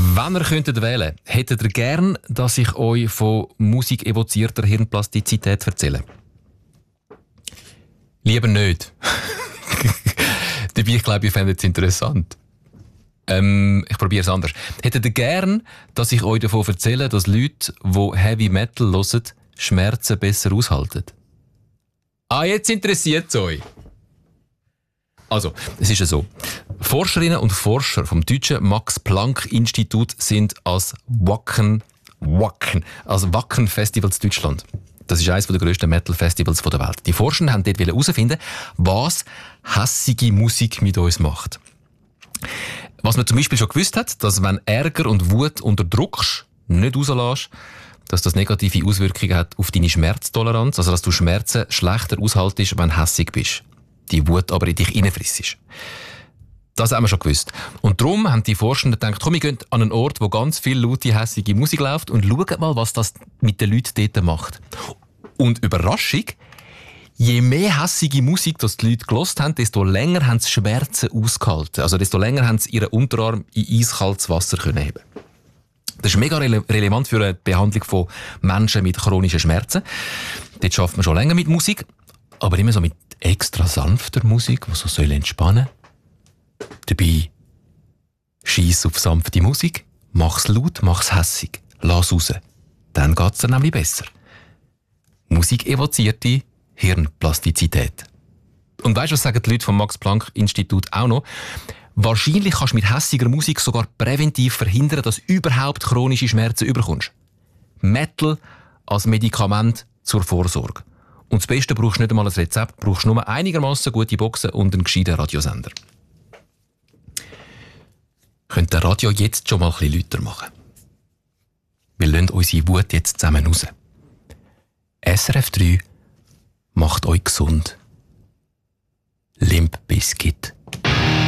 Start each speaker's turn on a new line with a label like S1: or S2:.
S1: Wenn ihr könntet wählen, hättet ihr gern, dass ich euch von musikevozierter Hirnplastizität erzähle? Lieber nicht. Dabei, ich glaube, ihr fändet es interessant. Ich probiere es anders. Hättet ihr gern, dass ich euch davon erzähle, dass Leute, die Heavy Metal hören, Schmerzen besser aushalten? Ah, jetzt interessiert es euch. Also, es ist ja so. Forscherinnen und Forscher vom deutschen Max-Planck-Institut sind als Wacken-Festival in Deutschland. Das ist eines der grössten Metal-Festivals der Welt. Die Forscher haben dort herausfinden, was hässige Musik mit uns macht. Was man zum Beispiel schon gewusst hat, dass wenn Ärger und Wut unterdrückst, nicht rauslässt, dass das negative Auswirkungen hat auf deine Schmerztoleranz, also dass du Schmerzen schlechter aushaltest, wenn du hässig bist. Die Wut aber in dich reinfrissst. Das haben wir schon gewusst. Und darum haben die Forschenden gedacht, komm, wir gehen an einen Ort, wo ganz viel laute, hässige Musik läuft und schauen mal, was das mit den Leuten dort macht. Und Überraschung, je mehr hässige Musik das die Leute gehört haben, desto länger haben sie Schmerzen ausgehalten. Also desto länger haben sie ihren Unterarm in eiskaltes Wasser können heben. Das ist mega relevant für eine Behandlung von Menschen mit chronischen Schmerzen. Dort schafft man schon länger mit Musik, aber immer so mit extra sanfter Musik, die so entspannen soll. Dabei scheiss auf sanfte Musik, mach's laut, mach's hässig, lass raus. Dann geht's dir nämlich besser. Musik evozierte Hirnplastizität. Und weisst du, was sagen die Leute vom Max-Planck-Institut auch noch? Wahrscheinlich kannst du mit hässiger Musik sogar präventiv verhindern, dass du überhaupt chronische Schmerzen überkommst. Metal als Medikament zur Vorsorge. Und das Beste, brauchst du nicht einmal ein Rezept, brauchst nur einigermaßen gute Boxen und einen gescheiten Radiosender. Könnt ihr Radio jetzt schon mal ein bisschen lauter machen? Wir lassen unsere Wut jetzt zusammen raus. SRF 3 macht euch gesund. Limp Bizkit.